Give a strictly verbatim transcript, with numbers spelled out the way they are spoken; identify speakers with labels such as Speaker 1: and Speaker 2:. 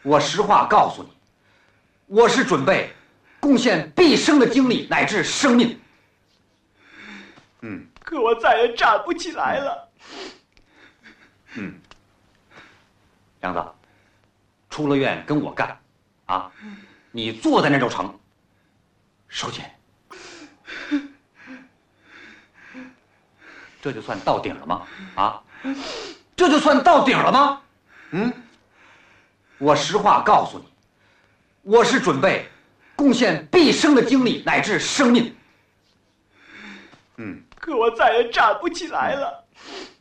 Speaker 1: 我实话告诉你，我是准备贡献毕生的精力乃至生命。嗯，
Speaker 2: 可我再也站不起来了。
Speaker 1: 嗯，梁子，出了院跟我干，啊，你坐在那就成。收钱。这就算到顶了吗？啊，这就算到顶了吗？嗯，我实话告诉你，我是准备贡献毕生的精力乃至生命。嗯，
Speaker 2: 可我再也站不起来了。